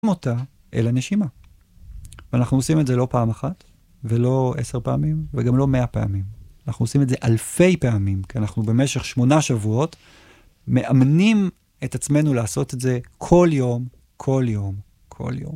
אותה אל הנשימה. ואנחנו עושים את זה לא פעם אחת, ולא 10 פעמים, וגם לא 100 פעמים. אנחנו עושים את זה אלפי פעמים, כי אנחנו במשך 8 שבועות מאמנים את עצמנו לעשות את זה כל יום, כל יום, כל יום.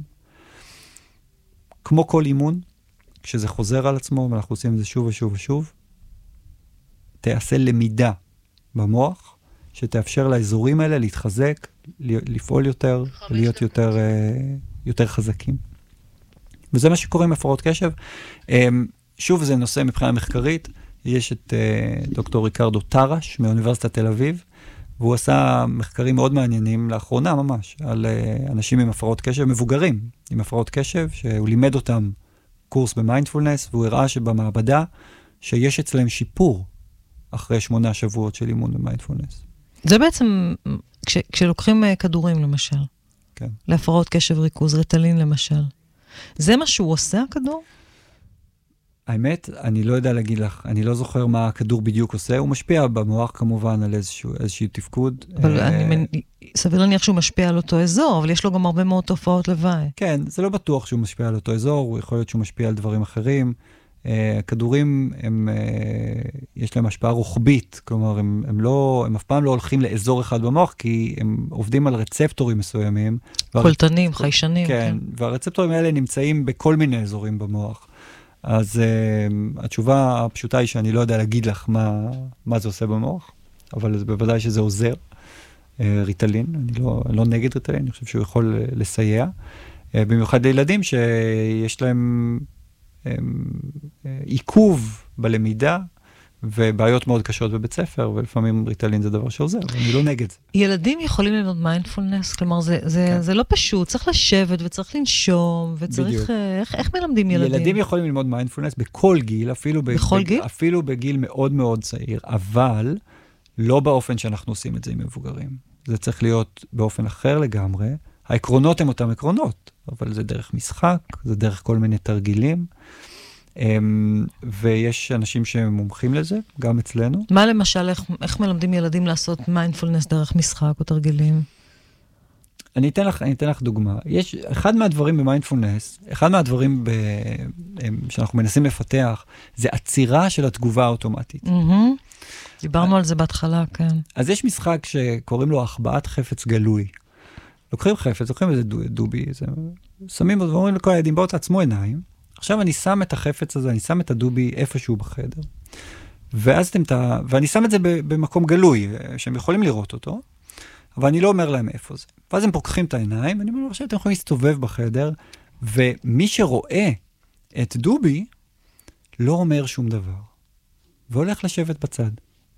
כמו כל אימון, כשזה חוזר על עצמו, ואנחנו עושים את זה שוב ושוב ושוב, תעשה למידה במוח, שתאפשר לאזורים האלה להתחזק, לפעול יותר, להיות יותר חזקים. וזה מה שקורה עם הפרעות קשב. שוב, זה נושא מבחינה מחקרית. יש את דוקטור ריקרדו טרש מאוניברסיטת תל אביב, והוא עשה מחקרים מאוד מעניינים לאחרונה ממש, על אנשים עם הפרעות קשב, מבוגרים עם הפרעות קשב, שהוא לימד אותם קורס במיינדפולנס, והוא הראה שבמעבדה שיש אצלהם שיפור אחרי 8 שבועות של אימון במיינדפולנס. זה בעצם, כשלוקחים כדורים למשל, כן. להפרעות קשב ריכוז, ריטלין למשל, זה מה שהוא עושה, הכדור? האמת, אני לא יודע להגיד לך, אני לא זוכר מה הכדור בדיוק עושה, הוא משפיע במוח כמובן על איזשהו תפקוד. אבל סביר להניח שהוא משפיע על אותו אזור, אבל יש לו גם הרבה מאוד תופעות לוואי. כן, זה לא בטוח שהוא משפיע על אותו אזור, הוא יכול להיות שהוא משפיע על דברים אחרים. הכדורים, יש להם השפעה רוחבית, כלומר, הם אף פעם לא הולכים לאזור אחד במוח, כי הם עובדים על רצפטורים מסוימים. קולטנים, חיישנים. כן, והרצפטורים האלה נמצאים בכל מיני אזורים במוח. אז התשובה הפשוטה היא שאני לא יודע להגיד לך מה זה עושה במוח, אבל בוודאי שזה עוזר. ריטלין, אני לא נגד ריטלין, אני חושב שהוא יכול לסייע. במיוחד לילדים שיש להם עיכוב בלמידה, ובעיות מאוד קשות בבית ספר, ולפעמים ריטלין זה דבר שעוזר, אני לא נגד זה. ילדים יכולים ללמוד מיינדפולנס, כלומר זה לא פשוט, צריך לשבת וצריך לנשום, וצריך, איך מלמדים ילדים? ילדים יכולים ללמוד מיינדפולנס בכל גיל, אפילו בגיל מאוד מאוד צעיר, אבל לא באופן שאנחנו עושים את זה עם מבוגרים. זה צריך להיות באופן אחר לגמרי. העקרונות הם אותם עקרונות, אבל זה דרך משחק, זה דרך כל מיני תרגילים, ויש אנשים שמומחים לזה, גם אצלנו. מה למשל, איך מלמדים ילדים לעשות מיינדפולנס דרך משחק או תרגילים? אני אתן לך דוגמה. יש אחד מהדברים במיינדפולנס, אחד מהדברים שאנחנו מנסים לפתח, זה עצירה של התגובה האוטומטית. דיברנו על זה בהתחלה, כן. אז יש משחק שקוראים לו החבאת חפץ גלוי. לוקחים חפץ, לוקחים איזה דובי, שמים ואומרים לכל הילדים, בואו תעצמו עיניים. עכשיו אני שם את החפץ הזה, אני שם את הדובי איפשהו בחדר. ואני שם את זה במקום גלוי, שהם יכולים לראות אותו, אבל אני לא אומר להם איפה זה. ואז הם פוקחים את העיניים, ואני אומר, עכשיו אתם יכולים להסתובב בחדר, ומי שרואה את דובי, לא אומר שום דבר. והולך לשבת בצד.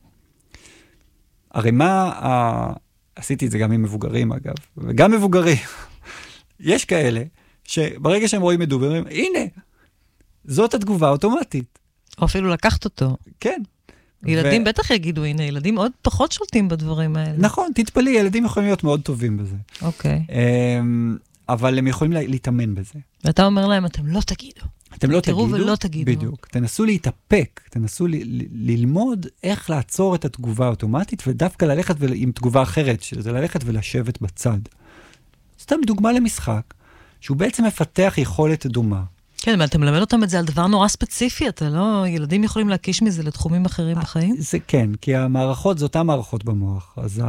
הרי עשיתי את זה גם עם מבוגרים, אגב. וגם מבוגרים. יש כאלה שברגע שהם רואים את דובי, אומרים, הנה, זאת התגובה האוטומטית. או אפילו לקחת אותו. כן. ילדים בטח יגידו, הנה, ילדים עוד פחות שולטים בדברים האלה. נכון, תתפלאי, ילדים יכולים להיות מאוד טובים בזה. אוקיי. אבל הם יכולים להתאמן בזה. ואתה אומר להם, אתם לא תגידו. אתם לא תראו תגידו. ולא תגידו. בדיוק. תנסו להתאפק, תנסו ללמוד איך לעצור את התגובה האוטומטית, ודווקא ללכת עם תגובה אחרת, שזה ללכת ולשבת בצד. סתם דוגמה למשחק, שהוא בעצם מפתח יכולת דומה. כן, אבל אתה מלמד אותם את זה על דבר נורא ספציפי, אתה לא, ילדים יכולים להקיש מזה לתחומים אחרים בחיים? זה כן, כי המערכות, זה אותן מערכות במוח, אז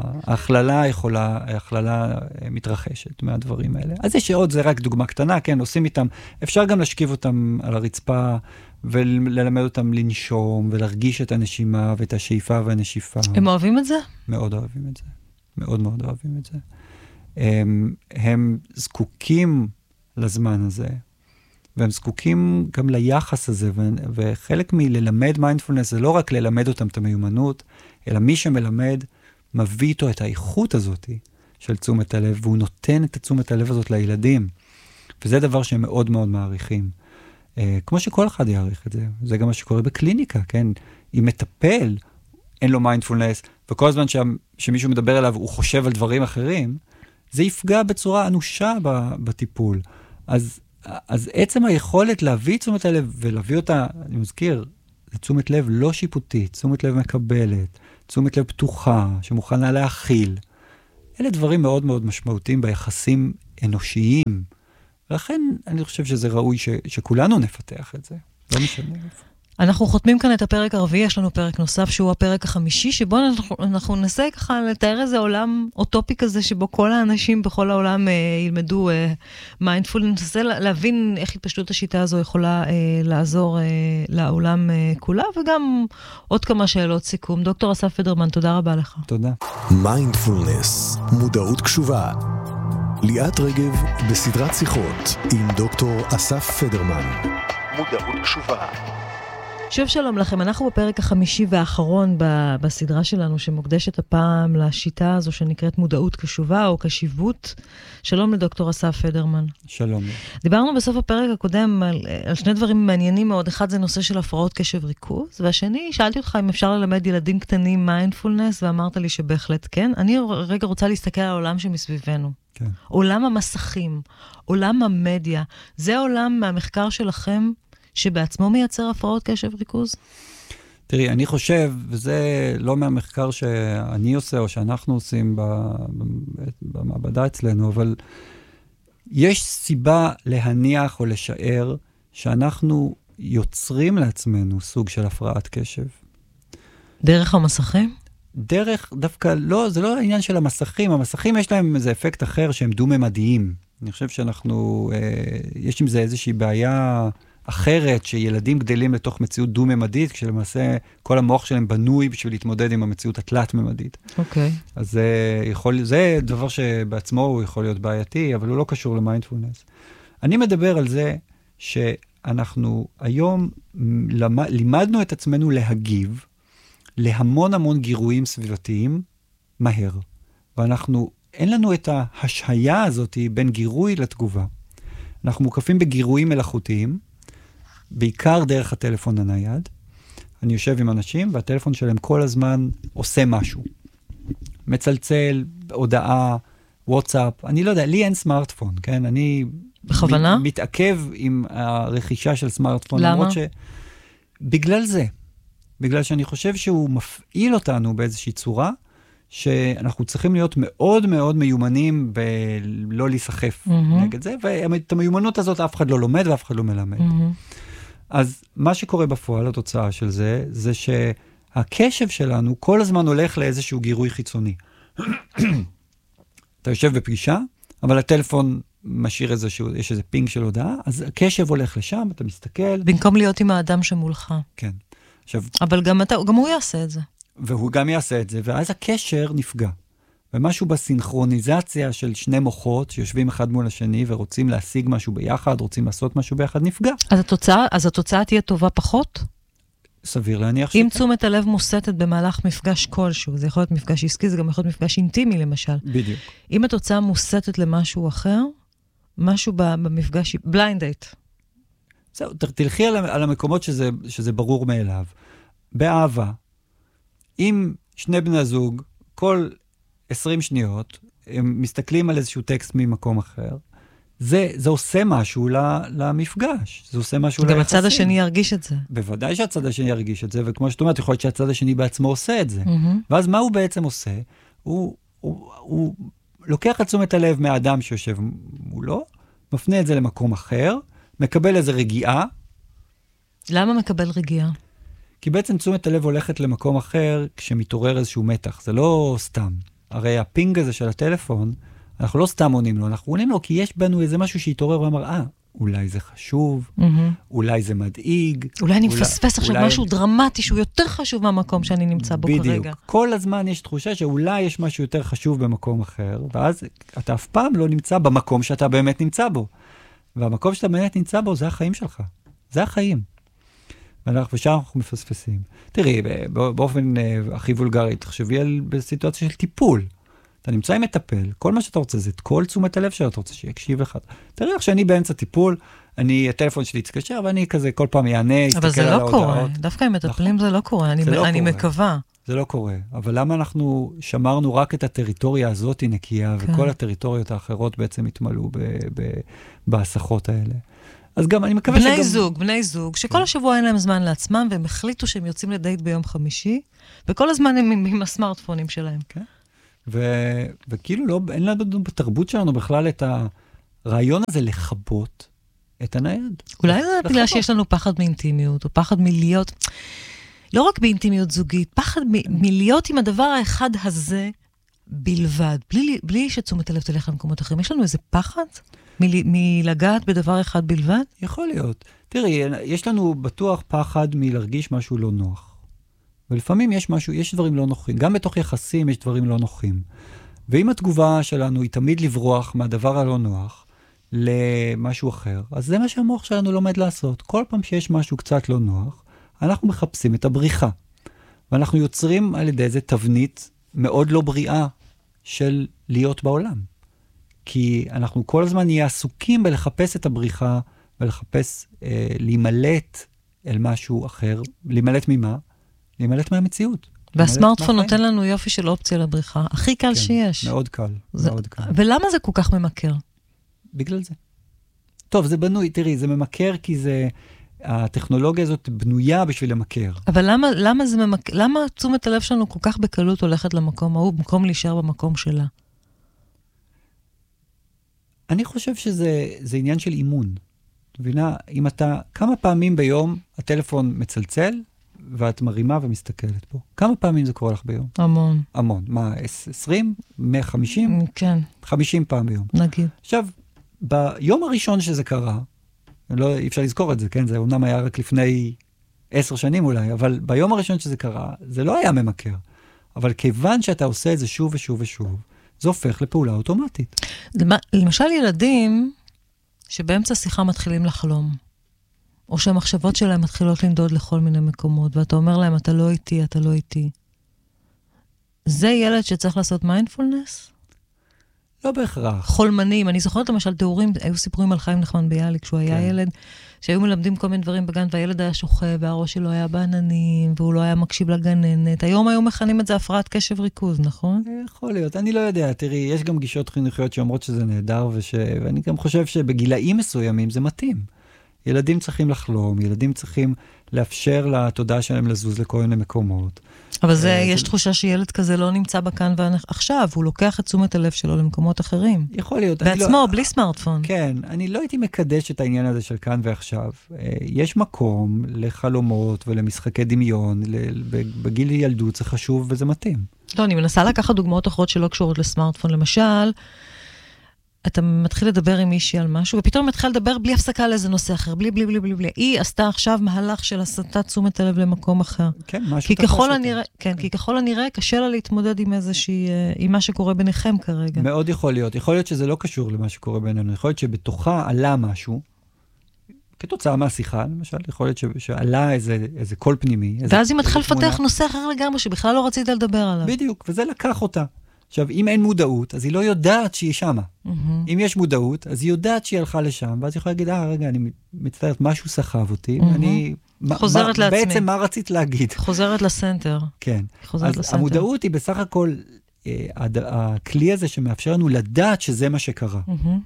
ההכללה מתרחשת מהדברים האלה. אז יש עוד, זה רק דוגמה קטנה, כן, עושים איתם, אפשר גם להשכיב אותם על הרצפה, וללמד אותם לנשום, ולהרגיש את הנשימה, ואת השאיפה והנשיפה. הם אוהבים את זה? מאוד אוהבים את זה. מאוד מאוד אוהבים את זה. הם זקוקים לזמן הזה, והם זקוקים גם ליחס הזה, וחלק מללמד מיינדפולנס זה לא רק ללמד אותם את המיומנות, אלא מי שמלמד מביא איתו את האיכות הזאת של תשומת הלב, והוא נותן את תשומת הלב הזאת לילדים, וזה דבר שהם מאוד מאוד מעריכים. כמו שכל אחד יעריך את זה, זה גם מה שקורה בקליניקה, כן? אם מטפל, אין לו מיינדפולנס, וכל הזמן שמישהו מדבר אליו, הוא חושב על דברים אחרים, זה יפגע בצורה אנושה בטיפול. אז עצם היכולת להביא תשומת הלב ולהביא אותה, אני מזכיר, זה תשומת לב לא שיפוטית, תשומת לב מקבלת, תשומת לב פתוחה, שמוכנה להכיל. אלה דברים מאוד מאוד משמעותיים ביחסים אנושיים. לכן אני חושב שזה ראוי שכולנו נפתח את זה. לא משנה איפה. אנחנו חותמים כאן את הפרק הרביעי, יש לנו פרק נוסף שהוא הפרק החמישי, שבו אנחנו ננסה ככה לתאר איזה עולם אוטופי כזה, שבו כל האנשים בכל העולם ילמדו מיינדפולנס, ננסה להבין איך התפשטות השיטה הזו יכולה לעזור לעולם כולה, וגם עוד כמה שאלות סיכום. דוקטור אסף פדרמן, תודה רבה לך. תודה. מיינדפולנס, מודעות קשובה. ליאת רגב בסדרת שיחות עם דוקטור אסף פדרמן. מודעות קשובה. שוב שלום לכם, אנחנו בפרק החמישי והאחרון בסדרה שלנו שמוקדשת הפעם לשיטה הזו שנקראת מודעות קשובה או קשיבות. שלום לדוקטור אסף פדרמן. שלום. דיברנו בסוף הפרק הקודם על שני דברים מעניינים מאוד. אחד זה נושא של הפרעות קשב ריכוז, והשני, שאלתי אותך אם אפשר ללמד ילדים קטנים מיינדפולנס, ואמרת לי שבהחלט כן. אני רגע רוצה להסתכל על העולם שמסביבנו. כן. עולם המסכים, עולם המדיה. זה עולם מהמחקר שלכם שבעצמו מייצר הפרעות קשב ריכוז? תראי, אני חושב, וזה לא מהמחקר שאני עושה או שאנחנו עושים במעבדה אצלנו, אבל יש סיבה להניח או לשער שאנחנו יוצרים לעצמנו סוג של הפרעת קשב. דרך המסכים? דרך, דווקא לא, זה לא העניין של המסכים. המסכים יש להם איזה אפקט אחר שהם דו-ממדיים. אני חושב שאנחנו, יש עם זה איזושהי בעיה אחרת, שילדים גדלים לתוך מציאות דו-ממדית, כשלמעשה כל המוח שלהם בנוי בשביל להתמודד עם המציאות התלת-ממדית. אוקיי. אז זה דבר שבעצמו הוא יכול להיות בעייתי, אבל הוא לא קשור למיינדפולנס. אני מדבר על זה שאנחנו היום לימדנו את עצמנו להגיב להמון המון גירויים סביבתיים מהר. ואנחנו, אין לנו את ההשהיה הזאת בין גירוי לתגובה. אנחנו מוקפים בגירויים מלאכותיים, בעיקר דרך הטלפון הנייד. אני יושב עם אנשים, והטלפון שלהם כל הזמן עושה משהו. מצלצל, הודעה, וואטסאפ. אני לא יודע, לי אין סמארטפון, כן? אני בכוונה? מתעכב עם הרכישה של סמארטפון. למה? בגלל זה. בגלל שאני חושב שהוא מפעיל אותנו באיזושהי צורה, שאנחנו צריכים להיות מאוד מאוד מיומנים בלא להיסחף נגד זה, ואת המיומנות הזאת אף אחד לא לומד ואף אחד לא מלמד. אז מה שקורה בפועל, התוצאה של זה, זה שהקשב שלנו כל הזמן הולך לאיזשהו גירוי חיצוני. אתה יושב בפגישה, אבל הטלפון משאיר איזשהו, יש איזה פינג של הודעה, אז הקשב הולך לשם, אתה מסתכל. במקום להיות עם האדם שמולך. כן. עכשיו, אבל גם הוא יעשה את זה. והוא גם יעשה את זה, ואז הקשר נפגע. ומשהו בסינכרוניזציה של שני מוחות שיושבים אחד מול השני ורוצים להשיג משהו ביחד, רוצים לעשות משהו ביחד, נפגע. אז התוצאה תהיה טובה פחות? סביר להניח אם תשומת הלב מוסתת במהלך מפגש כלשהו, זה יכול להיות מפגש עסקי, זה גם יכול להיות מפגש אינטימי למשל. בדיוק. אם התוצאה מוסתת למשהו אחר, משהו במפגש, בליינד דייט. זהו, תלכי על המקומות שזה ברור מאליו. באהבה, אם שני בני הזוג, כל 20 שניות, הם מסתכלים על איזשהו טקסט ממקום אחר, זה עושה משהו למפגש, זה עושה משהו ליחסים. גם הצד השני ירגיש את זה. בוודאי שהצד השני ירגיש את זה, וכמו שאת אומרת, יכול להיות שהצד השני בעצמו עושה את זה. ואז מה הוא בעצם עושה? הוא לוקח את תשומת הלב מהאדם שיושב מולו, מפנה את זה למקום אחר, מקבל איזו רגיעה. למה מקבל רגיעה? כי בעצם תשומת הלב הולכת למקום אחר כשמתעורר איזשהו מתח. זה לא סתם. הרי הפינג הזה של הטלפון, אנחנו לא סתם עונים לו, אנחנו עונים לו כי יש בנו איזה משהו שהתעורר ואמר, אולי זה חשוב, אולי זה מדאיג. אולי אני מפספס עכשיו משהו דרמטי שהוא יותר חשוב מהמקום שאני נמצא בו כרגע. בדיוק. כל הזמן יש תחושה שאולי יש משהו יותר חשוב במקום אחר, ואז אתה אף פעם לא נמצא במקום שאתה באמת נמצא בו. והמקום שאתה באמת נמצא בו זה החיים שלך. זה החיים. ושם אנחנו מפספסים. תראי, באופן הכי וולגרי, תחשבי בסיטואציה של טיפול. אתה נמצא עם מטפל, כל מה שאתה רוצה זה את כל תשומת הלב שאתה רוצה שיקשיב לך. תראי איך שאני באמצע טיפול, הטלפון שלי יתקשר, ואני כזה כל פעם יענה, יסתכל על ההודעות. אבל זה לא קורה, דווקא עם מטפלים זה לא קורה, אני מקווה. זה לא קורה, אבל למה אנחנו שמרנו רק את הטריטוריה הזאת נקייה, וכל הטריטוריות האחרות בעצם התמלאו בהסחות האלה? אז גם אני מקווה בני זוג, שכל השבוע אין להם זמן לעצמם, והם החליטו שהם יוצאים לדייט ביום חמישי, וכל הזמן הם עם הסמארטפונים שלהם. כן. וכאילו אין לנו בתרבות שלנו בכלל הרעיון הזה לכבות את הנייד. אולי זה בגלל שיש לנו פחד מאינטימיות, או פחד מלהיות, לא רק באינטימיות זוגית, פחד מלהיות עם הדבר האחד הזה בלבד, בלי שתשומת הלב תלך למקומות אחרים. יש לנו איזה פחד מלגעת בדבר אחד בלבד? יכול להיות. תראי, יש לנו בטוח פחד מלהרגיש משהו לא נוח. ולפעמים יש דברים לא נוחים. גם בתוך יחסים יש דברים לא נוחים. ואם התגובה שלנו היא תמיד לברוח מהדבר הלא נוח למשהו אחר, אז זה מה שהמוח שלנו לומד לעשות. כל פעם שיש משהו קצת לא נוח, אנחנו מחפשים את הבריחה. ואנחנו יוצרים על ידי איזה תבנית מאוד לא בריאה של להיות בעולם. כי אנחנו כל הזמן נהיה עסוקים בלחפש את הבריחה, ולחפש להימלט אל משהו אחר. להימלט ממה? להימלט מהמציאות. והסמארטפון נותן לנו יופי של אופציה לבריחה. הכי קל שיש. מאוד קל, מאוד קל. ולמה זה כל כך ממכר? בגלל זה. טוב, זה בנוי, תראי, זה ממכר כי זה, הטכנולוגיה הזאת בנויה בשביל למכר. אבל למה תשומת הלב שלנו כל כך בקלות הולכת למקום ההוא, במקום להישאר במקום שלה? אני חושב שזה עניין של אימון. את מבינה, אם אתה, כמה פעמים ביום הטלפון מצלצל, ואת מרימה ומסתכלת פה. כמה פעמים זה קורה לך ביום? המון. המון. מה, 20? 150? כן. 50 פעם ביום. נגיד. עכשיו, ביום הראשון שזה קרה, אי אפשר לזכור את זה, כן? זה אומנם היה רק לפני 10 שנים אולי, אבל ביום הראשון שזה קרה, זה לא היה ממכר. אבל כיוון שאתה עושה את זה שוב ושוב ושוב, זה הופך לפעולה אוטומטית. למשל ילדים שבאמצע שיחה מתחילים לחלום. או שהמחשבות שלהם מתחילות לנדוד לכל מיני מקומות, ואתה אומר להם, אתה לא איתי, אתה לא איתי. זה ילד שצריך לעשות מיינדפולנס? לא בהכרח. חולמנים. אני זוכרת למשל תיאורים, היו סיפורים על חיים נחמן ביאליק, כשהוא היה ילד, שהיו מלמדים כל מיני דברים בגן, והילד היה שוכב, והראש שלו היה בעננים, והוא לא היה מקשיב לגננת. היום היו מכנים את זה הפרעת קשב ריכוז, נכון? יכול להיות, אני לא יודע. תראי, יש גם גישות חינוכיות שאומרות שזה נהדר, ואני גם חושב שבגילאים מסוימים זה מתאים. ילדים צריכים לחלום, ילדים צריכים לאפשר לתודעה שלהם לזוז לכל מיני מקומות. אבל יש תחושה שילד כזה לא נמצא בכאן ועכשיו, הוא לוקח את תשומת הלב שלו למקומות אחרים. יכול להיות. בעצמו, בלי סמארטפון. כן, אני לא הייתי מקדש את העניין הזה של כאן ועכשיו. יש מקום לחלומות ולמשחקי דמיון, בגיל ילדות זה חשוב וזה מתאים. לא, אני מנסה לקחת דוגמאות אחרות שלא קשורות לסמארטפון. למשל, אתה מתחיל לדבר עם מישהי על משהו, ופתאום מתחיל לדבר בלי הפסקה על איזה נושא אחר, בלי. היא עשתה עכשיו מהלך של הסטת תשומת הלב למקום אחר. כן, משהו תפס אותה. כי ככל הנראה קשה לה להתמודד עם איזושהי, עם מה שקורה ביניכם כרגע. מאוד יכול להיות. יכול להיות שזה לא קשור למה שקורה בינינו. יכול להיות שבתוכה עלה משהו, כתוצאה מהשיחה, למשל, יכול להיות שעלה איזה קול פנימי. ואז היא מתחיל לפתח נושא אחר לגמרי, שבכלל לא רצית לדבר עליו. בדיוק, וזה לקח אותה. עכשיו, אם אין מודעות, אז היא לא יודעת שהיא שמה. אם יש מודעות, אז היא יודעת שהיא הלכה לשם, ואז היא יכולה להגיד, רגע, אני מצטערת, משהו סחב אותי, ואני... חוזרת לעצמי. בעצם מה רצית להגיד? חוזרת לסנטר. כן. אז המודעות היא בסך הכל, הכלי הזה שמאפשר לנו לדעת שזה מה שקרה.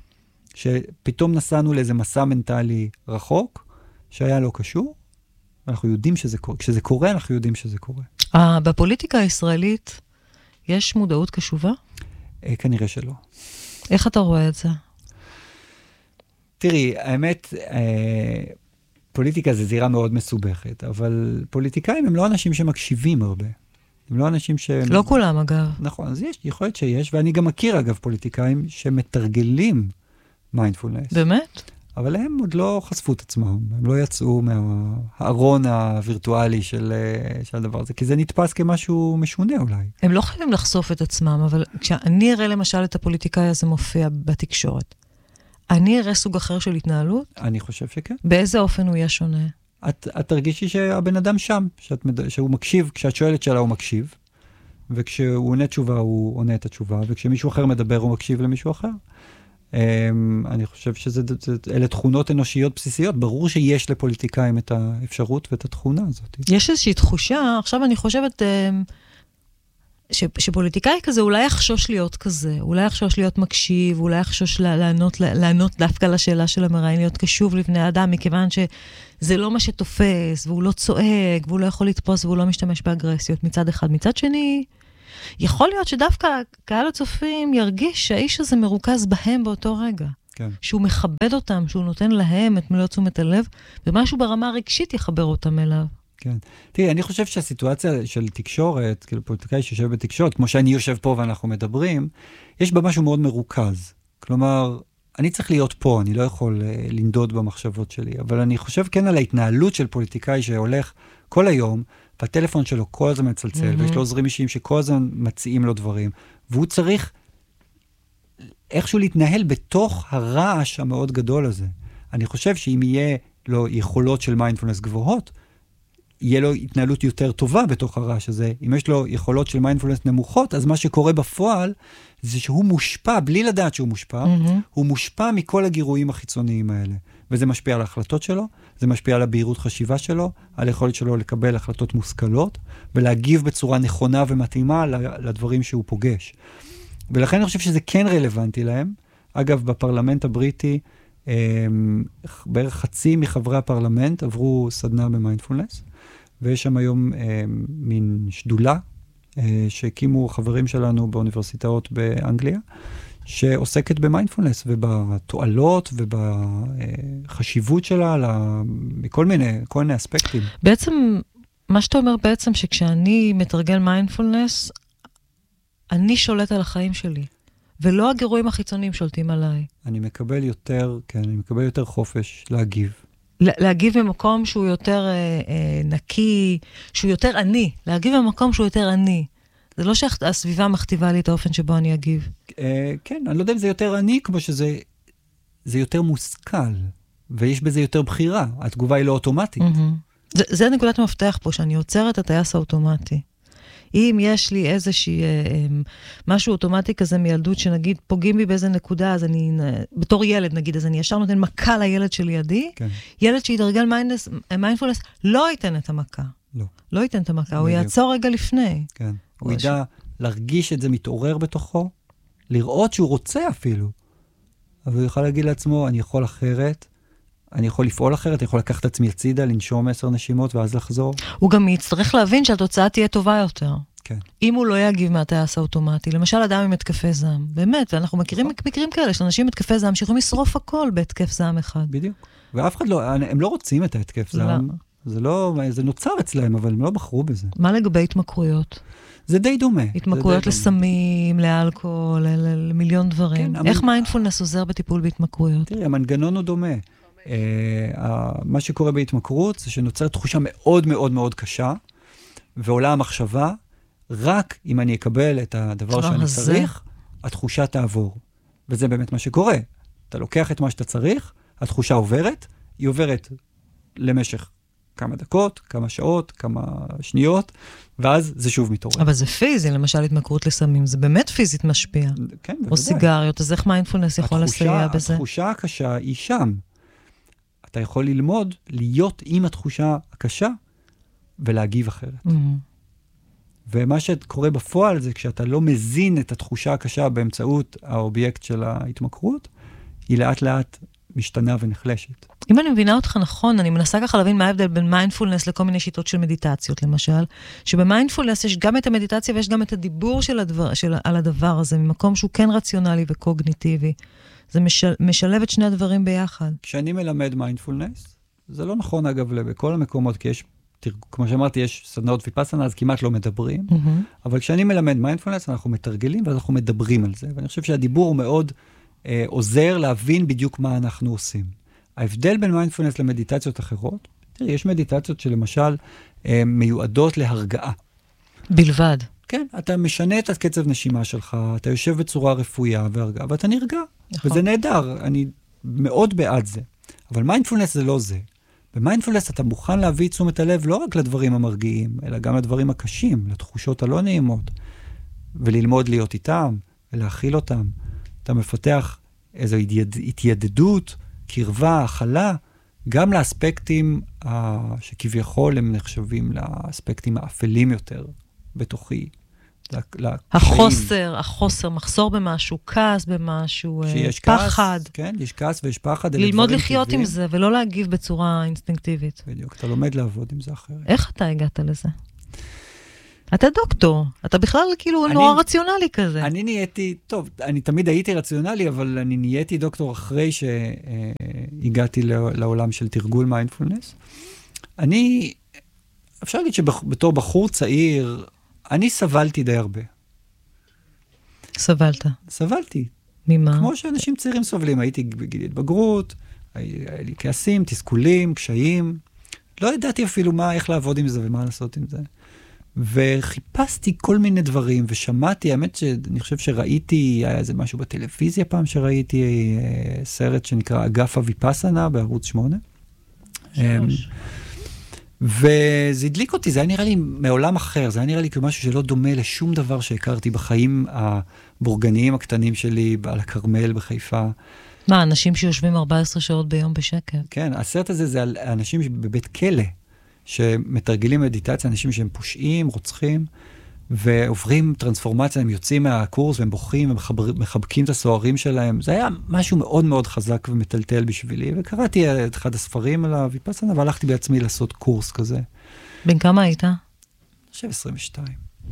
שפתאום נסענו לאיזה מסע מנטלי רחוק, שהיה לא קשור, ואנחנו יודעים שזה קורה. כשזה קורה, אנחנו יודעים שזה קורה. בפוליטיקה הישראלית, יש מודעות קשובה? כנראה שלא. איך אתה רואה את זה? תראי, האמת, פוליטיקה זה זירה מאוד מסובכת, אבל פוליטיקאים הם לא אנשים שמקשיבים הרבה. הם לא אנשים לא כולם, אגב. נכון, אז יכול להיות שיש, ואני גם מכיר, אגב, פוליטיקאים שמתרגלים מיינדפולנס. באמת? אבל הם עוד לא חשפו את עצמם, הם לא יצאו מהארון הווירטואלי של הדבר הזה, כי זה נתפס כמשהו משונה אולי. הם לא חייבים לחשוף את עצמם, אבל כשאני אראה למשל את הפוליטיקאי הזה מופיע בתקשורת, אני אראה סוג אחר של התנהלות? אני חושב שכן. באיזה אופן הוא יהיה שונה? את תרגישי שהבן אדם שם, שהוא מקשיב, כשאת שואלת שאלה הוא מקשיב, וכשהוא עונה תשובה הוא עונה את התשובה, וכשמישהו אחר מדבר הוא מקשיב למישהו אחר. אני חושב שאלה תכונות אנושיות בסיסיות. ברור שיש לפוליטיקאים את האפשרות ואת התכונה הזאת. יש איזושהי תחושה, עכשיו אני חושבת שפוליטיקאי כזה אולי יחשוש להיות כזה, אולי יחשוש להיות מקשיב, אולי יחשוש לענות דווקא לשאלה של המראיין, להיות קשוב לבני האדם, מכיוון שזה לא מה שתופס, והוא לא צועק, והוא לא יכול לתפוס, והוא לא משתמש באגרסיות מצד אחד. מצד שני, יכול להיות שדווקא קהל הצופים ירגיש שהאיש הזה מרוכז בהם באותו רגע. כן. שהוא מכבד אותם, שהוא נותן להם את מלוא תשומת הלב, ומשהו ברמה הרגשית יחבר אותם אליו. כן. תראי, אני חושב שהסיטואציה של תקשורת, כאילו פוליטיקאי שיושב בתקשורת, כמו שאני יושב פה ואנחנו מדברים, יש בה משהו מאוד מרוכז. כלומר, אני צריך להיות פה, אני לא יכול לנדוד במחשבות שלי, אבל אני חושב כן על ההתנהלות של פוליטיקאי שהולך כל היום, והטלפון שלו כל הזמן מצלצל, ויש לו עוזרים אישיים שכל הזמן מציעים לו דברים, והוא צריך איכשהו להתנהל בתוך הרעש המאוד גדול הזה. אני חושב שאם יהיה לו יכולות של מיינדפולנס גבוהות, יהיה לו התנהלות יותר טובה בתוך הרעש הזה. אם יש לו יכולות של מיינדפולנס נמוכות, אז מה שקורה בפועל, זה שהוא מושפע, בלי לדעת שהוא מושפע, הוא מושפע מכל הגירויים החיצוניים האלה. וזה משפיע על ההחלטות שלו, זה משפיע על הבהירות חשיבה שלו, על היכולת שלו לקבל החלטות מושכלות, ולהגיב בצורה נכונה ומתאימה לדברים שהוא פוגש. ולכן אני חושב שזה כן רלוונטי להם. אגב, בפרלמנט הבריטי, בערך חצי מחברי הפרלמנט עברו סדנה במיינדפולנס, ויש שם היום מין שדולה, שהקימו חברים שלנו באוניברסיטאות באנגליה, שעוסקת במיינדפולנס ובתועלות ובחשיבות שלה מכל מיני אספקטים. בעצם, מה שאתה אומר בעצם שכשאני מתרגל מיינדפולנס, אני שולט על החיים שלי, ולא הגירויים החיצוניים שולטים עליי. אני מקבל יותר חופש להגיב. להגיב במקום שהוא יותר נקי, שהוא יותר עני. להגיב במקום שהוא יותר עני. זה לא שהסביבה מכתיבה לי את האופן שבו אני אגיב. כן, אני לא יודע אם זה יותר עני, כמו שזה יותר מושכל, ויש בזה יותר בחירה. התגובה היא לא אוטומטית. זה נקודת המפתח פה, שאני עוצרת את הטייס האוטומטי. אם יש לי איזושהי, משהו אוטומטי כזה מילדות, שנגיד פוגעים בי באיזה נקודה, אז אני, בתור ילד נגיד, אז אני ישר נותן מכה לילד של ידי, כן. ילד שיתרגל מיינדפולנס לא ייתן את המכה. לא ייתן את המכה, הוא יעצור רגע לפני. כן. הוא ידע להרגיש את זה מתעורר בתוכו, לראות שהוא רוצה אפילו. אבל הוא יוכל להגיד לעצמו, אני יכול אחרת, אני יכול לפעול אחרת, אני יכול לקחת את עצמי הצידה, לנשום 10 נשימות ואז לחזור. הוא גם יצטרך להבין שהתוצאה תהיה טובה יותר. כן. אם הוא לא יגיב מהטייס האוטומטי, למשל אדם עם התקפי זעם, באמת, ואנחנו מכירים מקרים כאלה, שאנשים עם התקפי זעם שיכולים לשרוף הכל בהתקף זעם אחד. בדיוק. ואף אחד לא, הם לא רוצים את ההתקף זעם. זה נוצר אצלהם, אבל הם לא בחרו בזה. מה לגבי התמכרויות? זה די דומה. התמכרויות לסמים, לאלכוהול, למיליון דברים. איך מיינדפולנס עוזר בטיפול בהתמכרויות? תראי, המנגנון הוא דומה. מה שקורה בהתמכרות זה שנוצרת תחושה מאוד מאוד מאוד קשה, ועולה המחשבה, רק אם אני אקבל את הדבר שאני צריך, התחושה תעבור. וזה באמת מה שקורה. אתה לוקח את מה שאתה צריך, התחושה עוברת, היא עוברת למשך כמה דקות, כמה שעות, כמה שניות, ואז זה שוב מתעורר. אבל זה פיזי, למשל התמכרות לסמים, זה באמת פיזית משפיע. כן, או סיגריות, אז איך מיינדפולנס יכול לסייע בזה? התחושה הקשה היא שם. אתה יכול ללמוד להיות עם התחושה הקשה ולהגיב אחרת. ומה שקורה בפועל זה כשאתה לא מזין את התחושה הקשה באמצעות האובייקט של ההתמכרות, היא לאט לאט משתנה ונחלשת. אם אני מבינה אותך נכון, אני מנסה ככה להבין מה ההבדל בין מיינדפולנס לכל מיני שיטות של מדיטציות, למשל, שבמיינדפולנס יש גם את המדיטציה ויש גם את הדיבור על הדבר הזה, ממקום שהוא כן רציונלי וקוגניטיבי. זה משלב את שני הדברים ביחד. כשאני מלמד מיינדפולנס, זה לא נכון אגב בכל המקומות, כי יש, כמו שאמרתי, יש סדנאות ויפאסנה, אז כמעט לא מדברים, אבל כשאני מלמד מיינדפולנס, אנחנו מתרגלים ואנחנו מדברים על זה, ואני חושב שהדיבור מאוד עוזר להבין בדיוק מה אנחנו עושים. ההבדל בין מיינדפולנס למדיטציות אחרות, תראי, יש מדיטציות שלמשל מיועדות להרגעה. בלבד. כן, אתה משנה את הקצב נשימה שלך, אתה יושב בצורה רפויה והרגעה, ואתה נרגע. נכון. וזה נהדר, אני מאוד בעד זה. אבל מיינדפולנס זה לא זה. במיינדפולנס אתה מוכן להביא תשומת הלב לא רק לדברים המרגיעים, אלא גם לדברים הקשים, לתחושות הלא נעימות, וללמוד להיות איתם, ולהכיל אותם. אתה מפתח איזו התיידדות, קרבה, הכלה, גם לאספקטים שכביכול הם נחשבים לאספקטים האפלים יותר בתוכי. החוסר, מחסור במשהו, כעס במשהו, פחד. כן, יש כעס ויש פחד. ללמוד לחיות עם זה ולא להגיב בצורה אינסטינקטיבית. בדיוק, אתה לומד לעבוד עם זה אחרת. איך אתה הגעת לזה? אתה דוקטור, אתה בכלל כאילו נורא רציונלי כזה. אני נהייתי, טוב, אני תמיד הייתי רציונלי, אבל אני נהייתי דוקטור אחרי שהגעתי לעולם של תרגול מיינדפולנס. אפשר להגיד שבתור בחור צעיר, אני סבלתי די הרבה. סבלת? סבלתי. ממה? כמו שאנשים צעירים סובלים, הייתי בגיל התבגרות, היה לי כעסים, תסכולים, קשיים. לא ידעתי אפילו איך לעבוד עם זה ומה לעשות עם זה. וחיפשתי כל מיני דברים, ושמעתי, האמת שאני חושב שראיתי, היה איזה משהו בטלוויזיה פעם שראיתי, סרט שנקרא אגף הוויפאסנה בערוץ 8. וזה הדליק אותי, זה היה נראה לי מעולם אחר, זה היה נראה לי כמשהו שלא דומה לשום דבר שהכרתי בחיים הבורגניים הקטנים שלי, על הכרמל בחיפה. מה, אנשים שיושבים 14 שעות ביום בשקט? כן, הסרט הזה זה על אנשים בבית כלא, שמתרגלים מדיטציה, אנשים שהם פושעים, רוצחים, ועוברים טרנספורמציה, הם יוצאים מהקורס, והם בוכים, הם מחבקים את הסוהרים שלהם. זה היה משהו מאוד מאוד חזק ומטלטל בשבילי, וקראתי את אחד הספרים על הוויפאסנה, והלכתי בעצמי לעשות קורס כזה. בן כמה היית? אני חושב 22.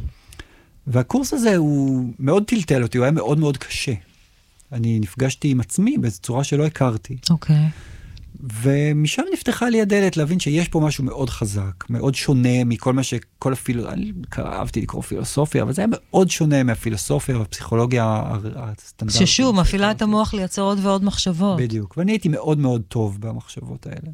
והקורס הזה הוא מאוד טלטל אותי, הוא היה מאוד מאוד קשה. אני נפגשתי עם עצמי באיזו צורה שלא הכרתי. אוקיי. ומשם נפתחה לי הדלת להבין שיש פה משהו מאוד חזק, מאוד שונה מכל מה שכל אני אהבתי לקרוא פילוסופיה, אבל זה היה מאוד שונה מהפילוסופיה והפסיכולוגיה הסטנדרטית. ששוב, מפעילה את המוח לייצר עוד ועוד מחשבות. בדיוק, ואני הייתי מאוד מאוד טוב במחשבות האלה.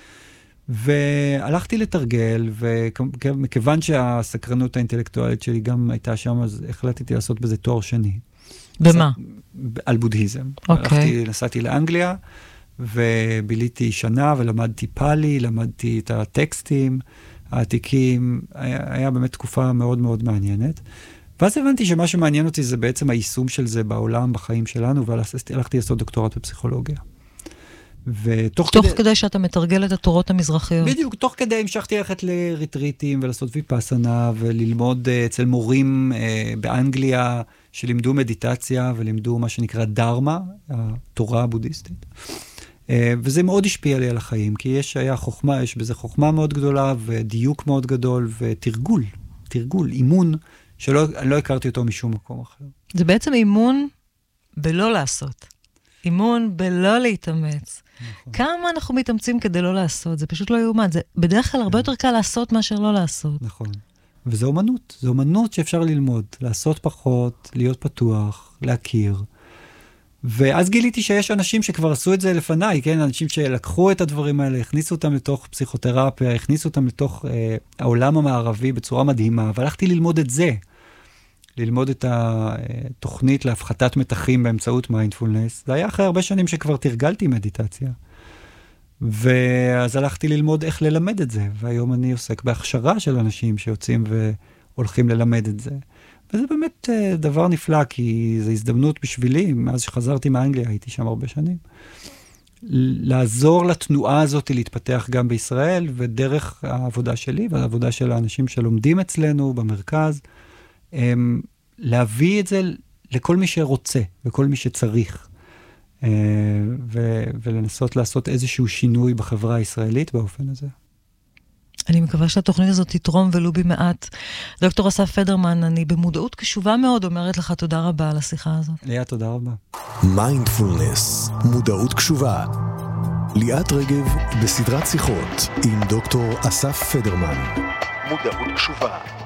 והלכתי לתרגל, ומכיוון שהסקרנות האינטלקטואלית שלי גם הייתה שם, אז החלטתי לעשות בזה תואר שני. במה? על בודהיזם. אוקיי. נסעתי לאנגליה, וביליתי שנה ולמדתי פאלי, למדתי את הטקסטים העתיקים, היה באמת תקופה מאוד מאוד מעניינת. ואז הבנתי שמה שמעניין אותי זה בעצם היישום של זה בעולם, בחיים שלנו, והלכתי לעשות דוקטורט בפסיכולוגיה. תוך כדי שאתה מתרגל את התורות המזרחיות. בדיוק, תוך כדי המשכתי ללכת לריטריטים ולעשות ויפאסנה, וללמוד אצל מורים באנגליה, שלימדו מדיטציה ולימדו מה שנקרא דרמה, התורה הבודהיסטית. וזה מאוד השפיע לי על החיים, כי יש בזה חוכמה מאוד גדולה, ודיוק מאוד גדול, ותרגול, אימון, שאני לא הכרתי אותו משום מקום אחר. זה בעצם אימון בלא לעשות. אימון בלא להתאמץ. נכון. כמה אנחנו מתאמצים כדי לא לעשות, זה פשוט לא יאומן. זה בדרך כלל הרבה יותר קל לעשות מאשר לא לעשות. נכון. וזה אומנות. זה אומנות שאפשר ללמוד. לעשות פחות, להיות פתוח, להכיר. ואז גיליתי שיש אנשים שכבר עשו את זה לפניי, כן? אנשים שלקחו את הדברים האלה, הכניסו אותם לתוך פסיכותרפיה, הכניסו אותם לתוך העולם המערבי בצורה מדהימה, והלכתי ללמוד את זה. ללמוד את התוכנית להפחתת מתחים באמצעות מיינדפולנס. זה היה אחרי הרבה שנים שכבר תרגלתי מדיטציה. ואז הלכתי ללמוד איך ללמד את זה, והיום אני עוסק בהכשרה של אנשים שיוצאים והולכים ללמד את זה. וזה באמת דבר נפלא, כי זו הזדמנות בשבילי, מאז שחזרתי מאנגליה, הייתי שם הרבה שנים, לעזור לתנועה הזאת להתפתח גם בישראל, ודרך העבודה שלי והעבודה של האנשים שלומדים אצלנו במרכז, להביא את זה לכל מי שרוצה וכל מי שצריך, ולנסות לעשות איזשהו שינוי בחברה הישראלית באופן הזה. אני מקווה שהתוכנית הזאת תתרום ולו במעט. דוקטור אסף פדרמן, אני במודעות קשובה מאוד אומרת לך תודה רבה על השיחה הזאת. ליה, תודה רבה. מיינדפולנס, מודעות קשובה. ליאת רגב בסדרת שיחות עם דוקטור אסף פדרמן. מודעות קשובה.